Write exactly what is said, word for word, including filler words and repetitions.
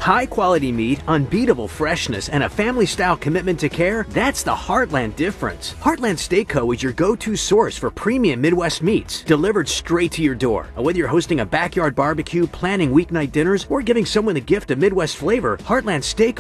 High quality meat, unbeatable freshness, and a family-style commitment to care, that's the Heartland difference. Heartland Steak Co. is your go-to source for premium Midwest meats, delivered straight to your door. And whether you're hosting a backyard barbecue, planning weeknight dinners, or giving someone the gift of Midwest flavor, Heartland Steak